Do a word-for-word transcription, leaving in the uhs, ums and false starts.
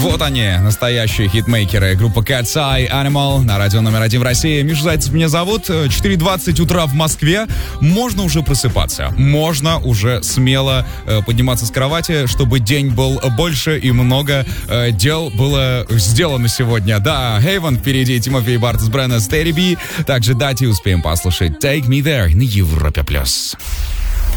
Вот они, настоящие хитмейкеры. Группа Cat's Eye, Animal на радио номер один в России. Миша Зайцев меня зовут. четыре двадцать утра в Москве. Можно уже просыпаться. Можно уже смело э, подниматься с кровати, чтобы день был больше и много э, дел было сделано сегодня. Да, Хейвен впереди, Тимофей Бартес, Брэнна, Steady B. Также дайте успеем послушать Take Me There на Европе+.